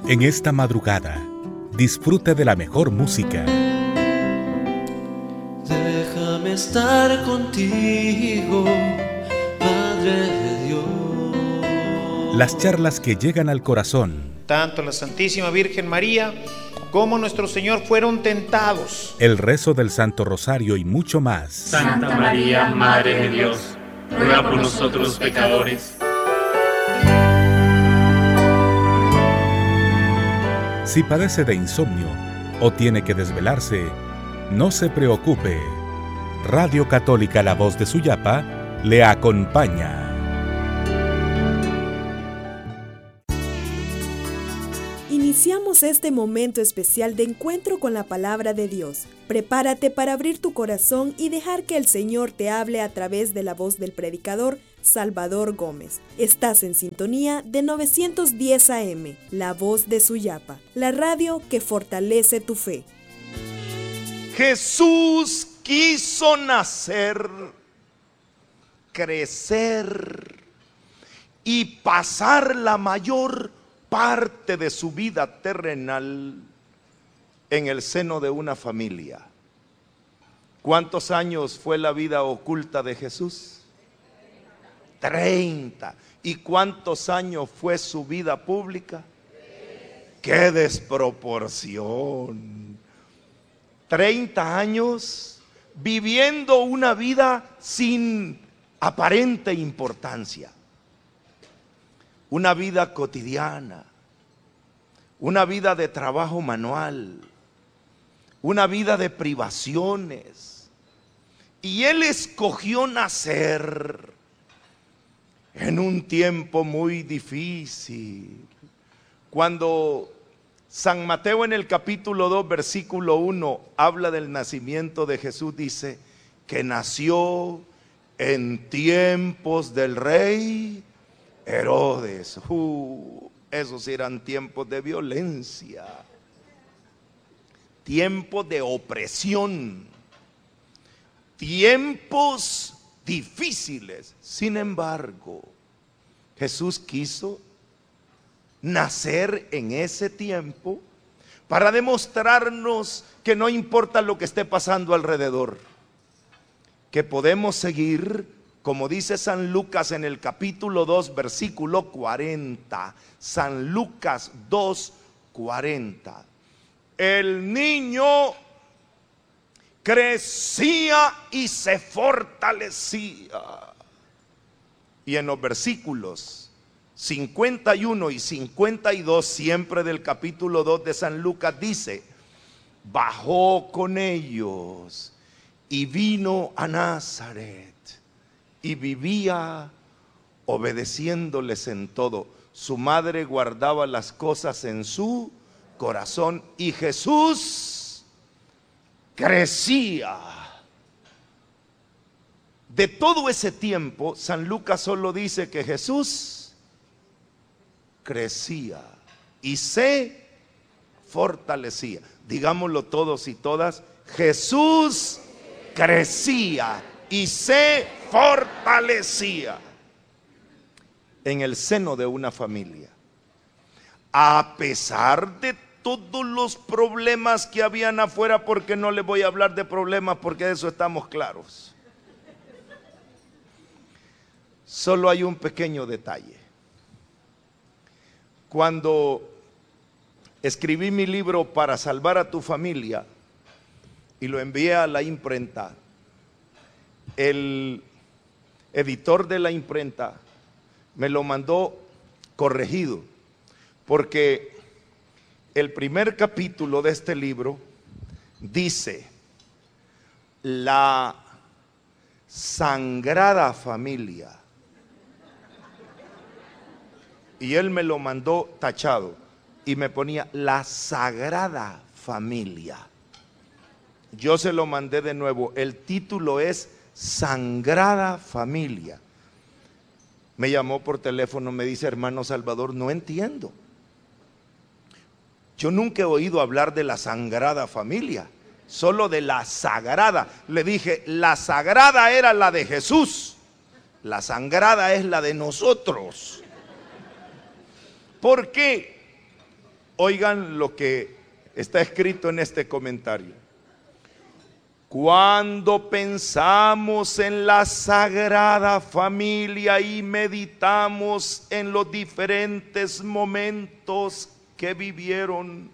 En esta madrugada, disfrute de la mejor música. Déjame estar contigo, Madre de Dios. Las charlas que llegan al corazón. Tanto la Santísima Virgen María como nuestro Señor fueron tentados. El rezo del Santo Rosario y mucho más. Santa María, Madre de Dios, ruega por nosotros pecadores. Si padece de insomnio o tiene que desvelarse, no se preocupe. Radio Católica La Voz de Suyapa le acompaña. Iniciamos este momento especial de encuentro con la Palabra de Dios. Prepárate para abrir tu corazón y dejar que el Señor te hable a través de la voz del predicador Salvador Gómez. Estás en sintonía de 910 AM, La Voz de Suyapa, la radio que fortalece tu fe. Jesús quiso nacer, crecer y pasar la mayor parte de su vida terrenal en el seno de una familia. ¿Cuántos años fue la vida oculta de Jesús? 30. ¿Y cuántos años fue su vida pública? ¡Qué desproporción! 30 años viviendo una vida sin aparente importancia. Una vida cotidiana, una vida de trabajo manual, una vida de privaciones. Y Él escogió nacer en un tiempo muy difícil. Cuando San Mateo en el capítulo 2, versículo 1, habla del nacimiento de Jesús, dice que nació en tiempos del rey Herodes. Esos eran tiempos de violencia, tiempos de opresión, tiempos difíciles. Sin embargo, Jesús quiso nacer en ese tiempo para demostrarnos que no importa lo que esté pasando alrededor, que podemos seguir, como dice San Lucas en el capítulo 2, versículo 40. San Lucas 2, 40. El niño crecía y se fortalecía. Y en los versículos 51 y 52, siempre del capítulo 2 de San Lucas, dice: bajó con ellos y vino a Nazaret y vivía obedeciéndoles en todo. Su madre guardaba las cosas en su corazón y Jesús crecía. De todo ese tiempo, San Lucas solo dice que Jesús crecía y se fortalecía. Digámoslo todos y todas: Jesús crecía y se fortalecía en el seno de una familia, a pesar de todos los problemas que habían afuera, porque no les voy a hablar de problemas, porque de eso estamos claros. Solo hay un pequeño detalle. Cuando escribí mi libro Para salvar a tu familia y lo envié a la imprenta, el editor de la imprenta me lo mandó corregido, porque el primer capítulo de este libro dice: la Sagrada Familia, y él me lo mandó tachado y me ponía la Sagrada Familia. Yo se lo mandé de nuevo, el título es Sagrada Familia. Me llamó por teléfono, me dice: hermano Salvador, no entiendo. Yo nunca he oído hablar de la Sagrada Familia, solo de la Sagrada. Le dije: la Sagrada era la de Jesús, la Sagrada es la de nosotros. ¿Por qué? Oigan lo que está escrito en este comentario. Cuando pensamos en la Sagrada Familia y meditamos en los diferentes momentos que vivieron,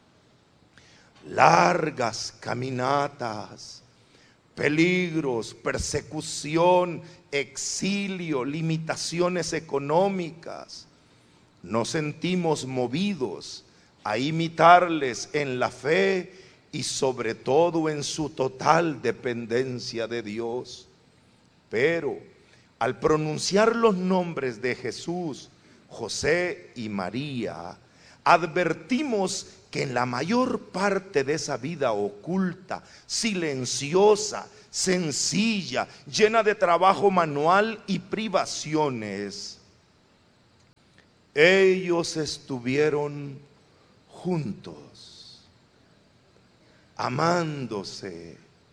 largas caminatas, peligros, persecución, exilio, limitaciones económicas, nos sentimos movidos a imitarles en la fe y sobre todo en su total dependencia de Dios. Pero al pronunciar los nombres de Jesús, José y María, advertimos que en la mayor parte de esa vida oculta, silenciosa, sencilla, llena de trabajo manual y privaciones, ellos estuvieron juntos, amándose,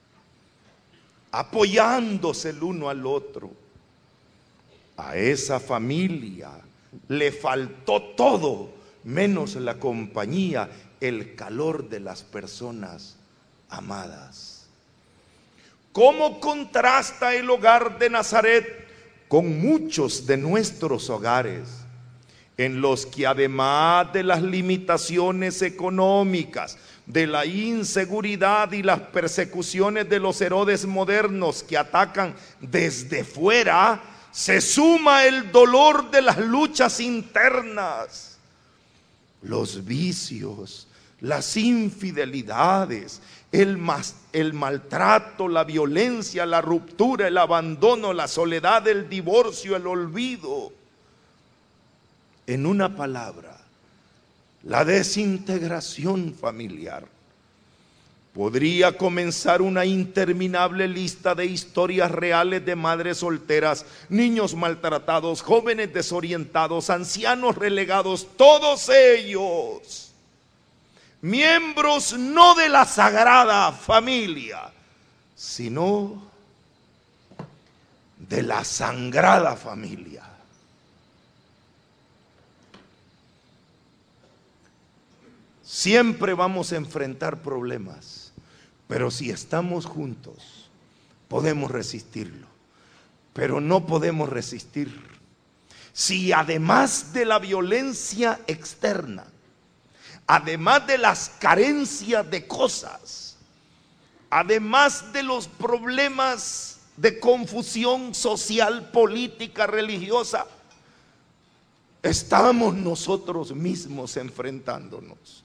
apoyándose el uno al otro. A esa familia le faltó todo, menos la compañía, el calor de las personas amadas. ¿Cómo contrasta el hogar de Nazaret con muchos de nuestros hogares, en los que además de las limitaciones económicas, de la inseguridad y las persecuciones de los Herodes modernos que atacan desde fuera, se suma el dolor de las luchas internas, los vicios, las infidelidades, el maltrato, la violencia, la ruptura, el abandono, la soledad, el divorcio, el olvido? En una palabra, la desintegración familiar. Podría comenzar una interminable lista de historias reales de madres solteras, niños maltratados, jóvenes desorientados, ancianos relegados, todos ellos miembros no de la Sagrada Familia, sino de la sangrada familia. Siempre vamos a enfrentar problemas, pero si estamos juntos, podemos resistirlo. Pero no podemos resistir si además de la violencia externa, además de las carencias de cosas, además de los problemas de confusión social, política, religiosa, estamos nosotros mismos enfrentándonos.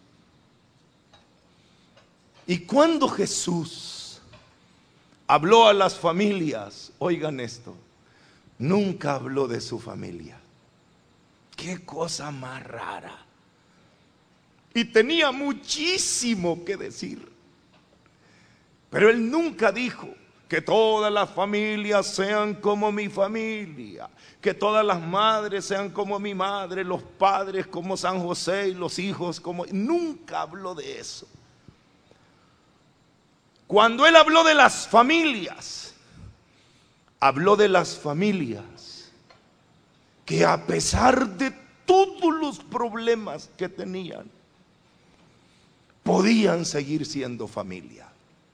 Y cuando Jesús habló a las familias, oigan esto, nunca habló de su familia. Qué cosa más rara. Y tenía muchísimo que decir, pero él nunca dijo que todas las familias sean como mi familia, que todas las madres sean como mi madre, los padres como San José y los hijos como... Nunca habló de eso. Cuando él habló de las familias, habló de las familias que a pesar de todos los problemas que tenían, podían seguir siendo familia.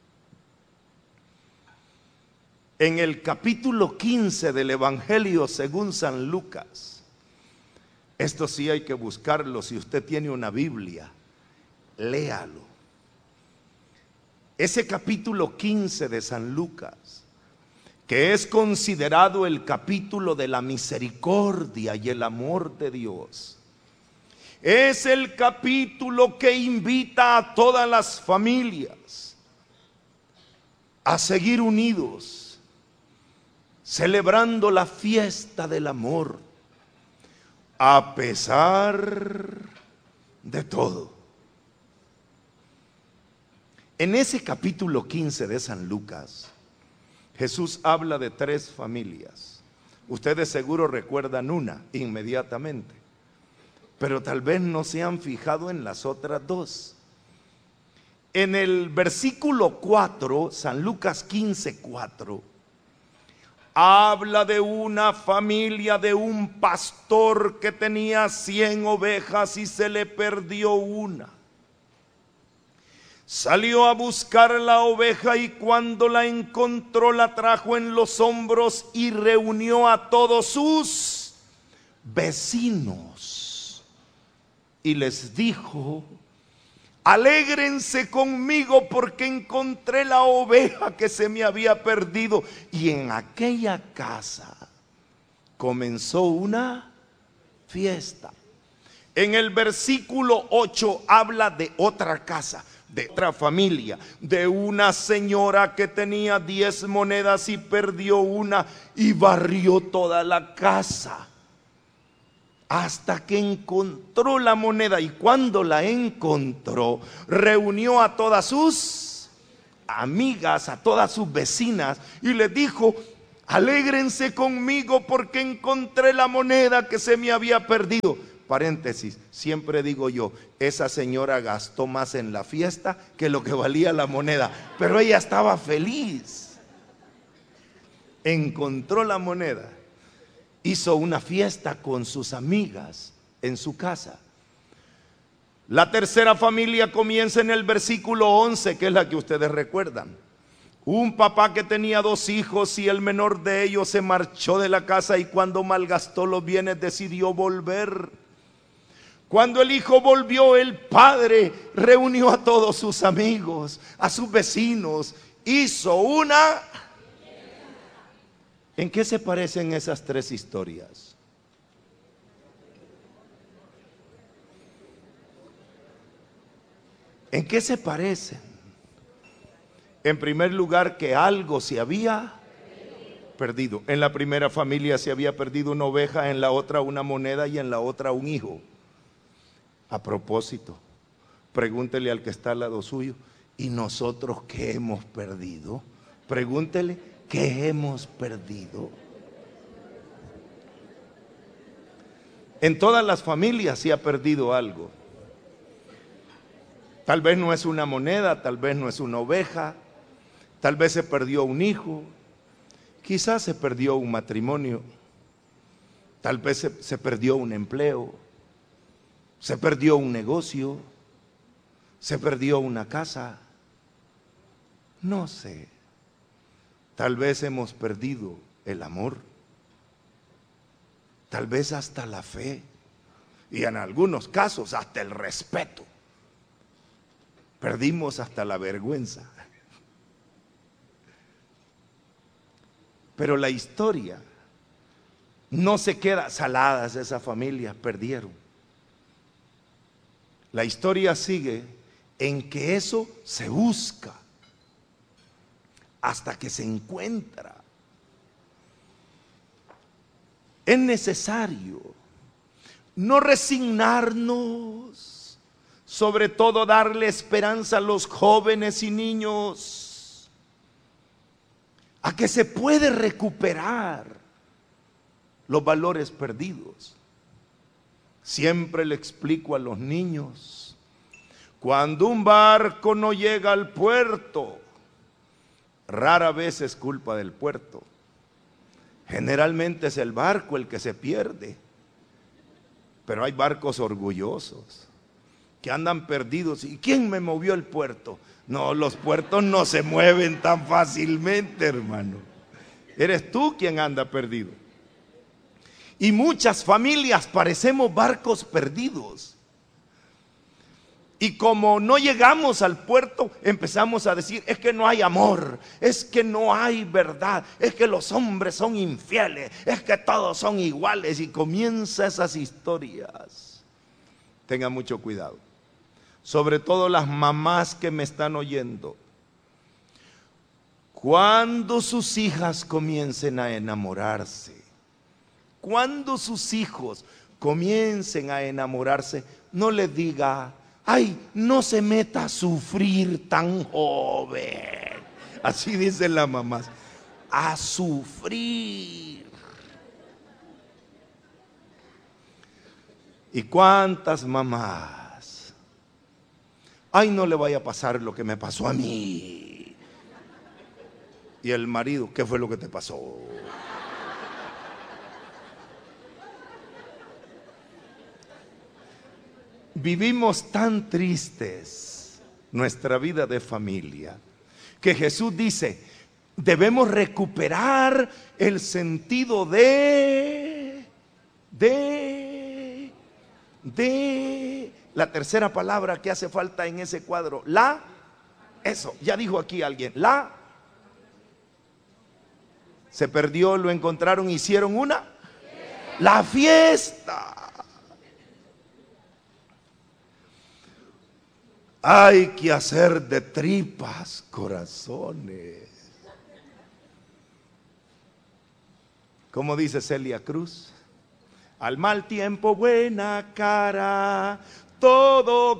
En el capítulo 15 del Evangelio según San Lucas, esto sí hay que buscarlo, si usted tiene una Biblia, léalo. Ese capítulo 15 de San Lucas, que es considerado el capítulo de la misericordia y el amor de Dios, es el capítulo que invita a todas las familias a seguir unidos, celebrando la fiesta del amor, a pesar de todo. En ese capítulo 15 de San Lucas, Jesús habla de 3 familias. Ustedes seguro recuerdan una inmediatamente, pero tal vez no se han fijado en las otras 2. En el versículo 4, San Lucas 15:4, Habla de una familia, de un pastor que tenía 100 ovejas y se le perdió una. Salió a buscar la oveja y cuando la encontró la trajo en los hombros y reunió a todos sus vecinos. Y les dijo: alégrense conmigo porque encontré la oveja que se me había perdido. Y en aquella casa comenzó una fiesta. En el versículo 8 habla de otra casa, de otra familia, de una señora que tenía 10 monedas y perdió una y barrió toda la casa hasta que encontró la moneda. Y cuando la encontró, reunió a todas sus amigas, a todas sus vecinas y les dijo: alégrense conmigo porque encontré la moneda que se me había perdido. Paréntesis, siempre digo yo, esa señora gastó más en la fiesta que lo que valía la moneda, pero ella estaba feliz. Encontró la moneda, hizo una fiesta con sus amigas en su casa. La tercera familia comienza en el versículo 11, que es la que ustedes recuerdan. Un papá que tenía 2 hijos y el menor de ellos se marchó de la casa y cuando malgastó los bienes decidió volver. Cuando el hijo volvió, el padre reunió a todos sus amigos, a sus vecinos, hizo una... ¿En qué se parecen esas 3 historias? ¿En qué se parecen? En primer lugar, que algo se había perdido. En la primera familia se había perdido una oveja, en la otra una moneda y en la otra un hijo. A propósito, pregúntele al que está al lado suyo: ¿y nosotros qué hemos perdido? Pregúntele: ¿qué hemos perdido? En todas las familias se ha perdido algo. Tal vez no es una moneda, tal vez no es una oveja, tal vez se perdió un hijo, quizás se perdió un matrimonio, tal vez se perdió un empleo, se perdió un negocio, se perdió una casa, no sé. Tal vez hemos perdido el amor, tal vez hasta la fe y en algunos casos hasta el respeto. Perdimos hasta la vergüenza. Pero la historia no se queda saladas, esas familias perdieron. La historia sigue en que eso se busca hasta que se encuentra. Es necesario no resignarnos, sobre todo darle esperanza a los jóvenes y niños a que se puede recuperar los valores perdidos. Siempre le explico a los niños: cuando un barco no llega al puerto, rara vez es culpa del puerto. Generalmente es el barco el que se pierde. Pero hay barcos orgullosos que andan perdidos. ¿Y quién me movió el puerto? No, los puertos no se mueven tan fácilmente, hermano. Eres tú quien anda perdido. Y muchas familias parecemos barcos perdidos. Y como no llegamos al puerto, empezamos a decir: es que no hay amor, es que no hay verdad, es que los hombres son infieles, es que todos son iguales. Y comienza esas historias. Tengan mucho cuidado, sobre todo las mamás que me están oyendo. Cuando sus hijas comiencen a enamorarse, cuando sus hijos comiencen a enamorarse, no les diga: ay, no se meta a sufrir tan joven. Así dicen las mamás: a sufrir. ¿Y cuántas mamás? Ay, no le vaya a pasar lo que me pasó a mí. Y el marido: ¿qué fue lo que te pasó? vivimos tan tristes nuestra vida de familia que Jesús dice, debemos recuperar el sentido de la tercera palabra que hace falta en ese cuadro, eso, ya dijo aquí alguien, se perdió, lo encontraron, hicieron la fiesta. Hay que hacer de tripas corazones. ¿Cómo dice Celia Cruz? Al mal tiempo buena cara, todo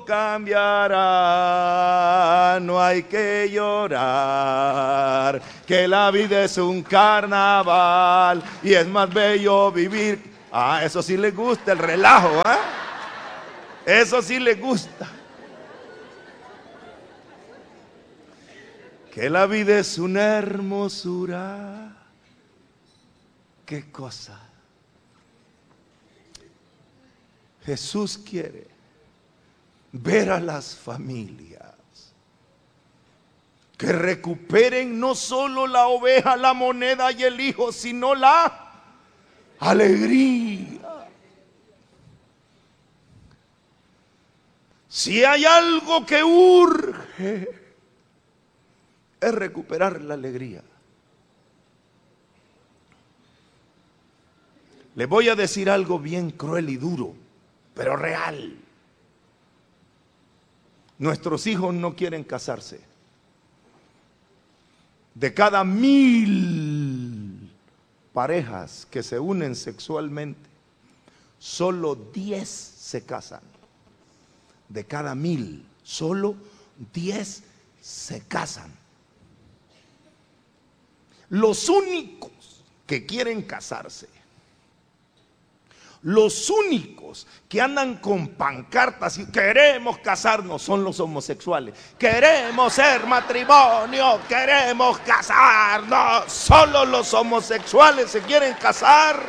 cambiará, no hay que llorar, que la vida es un carnaval y es más bello vivir. Eso sí le gusta el relajo, eso sí le gusta. Que la vida es una hermosura. ¿Qué cosa? Jesús quiere ver a las familias que recuperen no solo la oveja, la moneda y el hijo, sino la alegría. Si hay algo que urge, es recuperar la alegría. Le voy a decir algo bien cruel y duro, pero real. Nuestros hijos no quieren casarse. De cada 1000 parejas que se unen sexualmente, solo 10 se casan. De cada 1000, solo 10 se casan. Los únicos que quieren casarse, los únicos que andan con pancartas y queremos casarnos, son los homosexuales. Queremos ser matrimonio, queremos casarnos. Solo los homosexuales se quieren casar.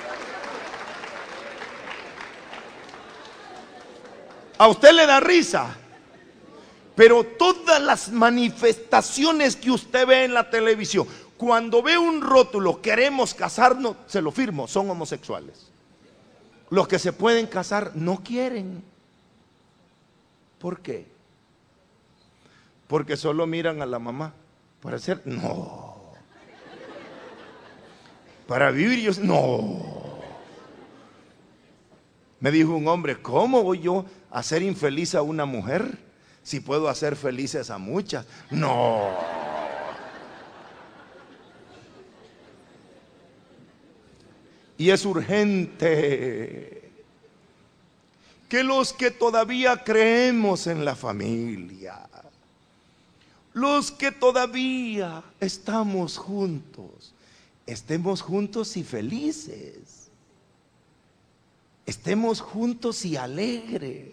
A usted le da risa, pero todas las manifestaciones que usted ve en la televisión, cuando ve un rótulo, queremos casarnos, se lo firmo, son homosexuales. Los que se pueden casar no quieren. ¿Por qué? Porque solo miran a la mamá. Para ser, no. Para vivir yo, no. Me dijo un hombre, ¿cómo voy yo a hacer infeliz a una mujer si puedo hacer felices a muchas? No. Y es urgente que los que todavía creemos en la familia, los que todavía estamos juntos, estemos juntos y felices, estemos juntos y alegres,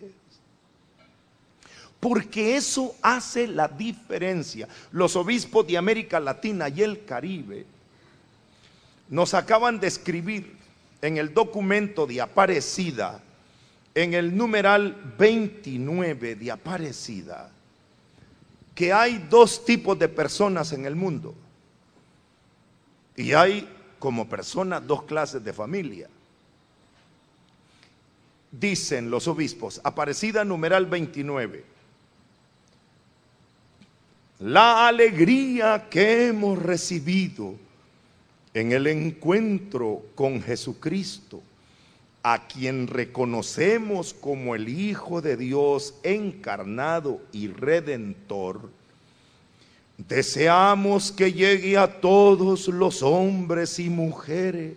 porque eso hace la diferencia. Los obispos de América Latina y el Caribe nos acaban de escribir en el documento de Aparecida, en el numeral 29 de Aparecida, que hay 2 tipos de personas en el mundo. Y hay como personas 2 clases de familia. Dicen los obispos, Aparecida numeral 29, la alegría que hemos recibido en el encuentro con Jesucristo, a quien reconocemos como el Hijo de Dios encarnado y redentor, deseamos que llegue a todos los hombres y mujeres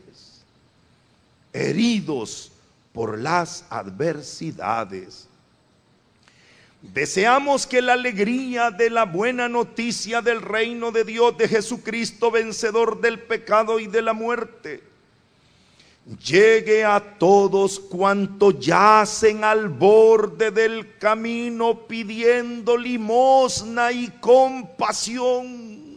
heridos por las adversidades. Deseamos que la alegría de la buena noticia del reino de Dios, de Jesucristo, vencedor del pecado y de la muerte, llegue a todos cuantos yacen al borde del camino pidiendo limosna y compasión.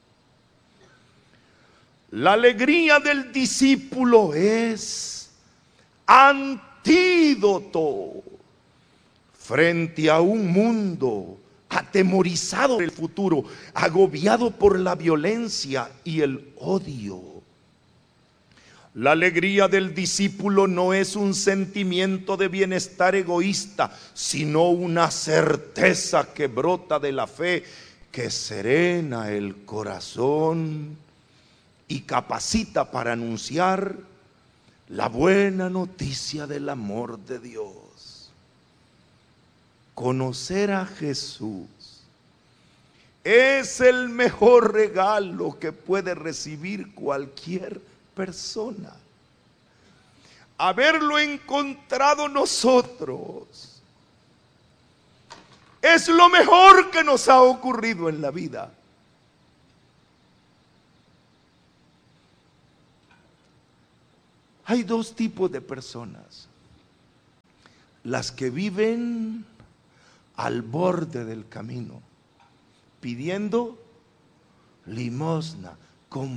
La alegría del discípulo es antídoto frente a un mundo atemorizado por el futuro, agobiado por la violencia y el odio. La alegría del discípulo no es un sentimiento de bienestar egoísta, sino una certeza que brota de la fe, que serena el corazón y capacita para anunciar la buena noticia del amor de Dios. Conocer a Jesús es el mejor regalo que puede recibir cualquier persona. Haberlo encontrado nosotros es lo mejor que nos ha ocurrido en la vida. Hay dos tipos de personas: las que viven al borde del camino, pidiendo limosna, con